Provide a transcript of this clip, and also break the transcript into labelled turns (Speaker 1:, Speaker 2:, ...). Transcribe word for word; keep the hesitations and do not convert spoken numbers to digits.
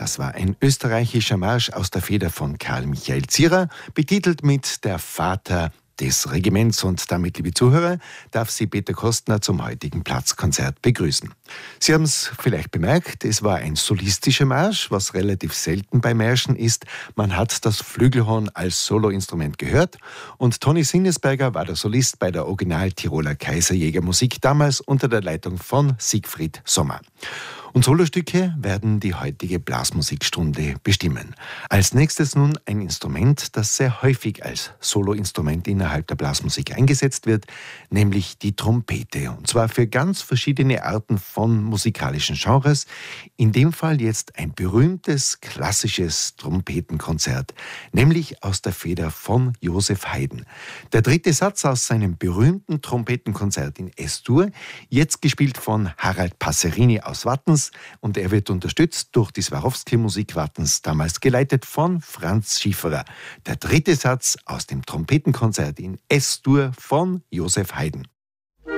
Speaker 1: Das war ein österreichischer Marsch aus der Feder von Karl Michael Zierer, betitelt mit Der Vater des Regiments. Und damit, liebe Zuhörer, darf Sie Peter Kostner zum heutigen Platzkonzert begrüßen. Sie haben es vielleicht bemerkt, es war ein solistischer Marsch, was relativ selten bei Märschen ist. Man hat das Flügelhorn als Soloinstrument gehört und Toni Sinnesberger war der Solist bei der Original-Tiroler Kaiserjägermusik, damals unter der Leitung von Siegfried Sommer. Und Solostücke werden die heutige Blasmusikstunde bestimmen. Als nächstes nun ein Instrument, das sehr häufig als Soloinstrument innerhalb der Blasmusik eingesetzt wird, nämlich die Trompete. Und zwar für ganz verschiedene Arten von musikalischen Genres. In dem Fall jetzt ein berühmtes, klassisches Trompetenkonzert, nämlich aus der Feder von Joseph Haydn. Der dritte Satz aus seinem berühmten Trompetenkonzert in S-Dur, jetzt gespielt von Harald Passerini aus Wattens, und er wird unterstützt durch die Swarovski-Musik Wattens, damals geleitet von Franz Schifferer. Der dritte Satz aus dem Trompetenkonzert in S-Dur von Joseph Haydn.